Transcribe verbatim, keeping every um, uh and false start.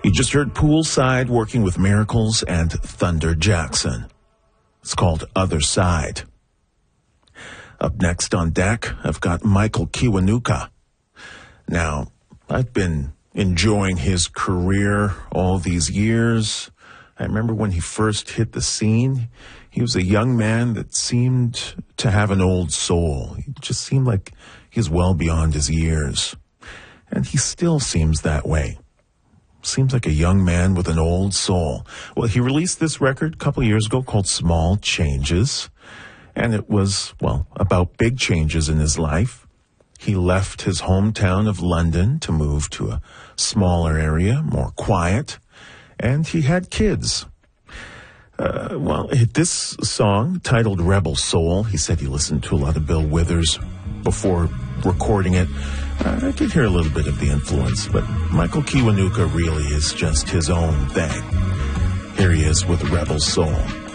You just heard Poolside working with Miracles and Thunder Jackson. It's called Other Side. Up next on deck, I've got Michael Kiwanuka. Now, I've been enjoying his career all these years. I remember when he first hit the scene, he was a young man that seemed to have an old soul. He just seemed like he was well beyond his years. And he still seems that way. Seems like a young man with an old soul. Well, he released this record a couple of years ago called Small Changes. And it was, well, about big changes in his life. He left his hometown of London to move to a smaller area, more quiet. And he had kids. Uh, well, this song, titled Rebel Soul, he said he listened to a lot of Bill Withers before recording it. Uh, I could hear a little bit of the influence, but Michael Kiwanuka really is just his own thing. Here he is with Rebel Soul.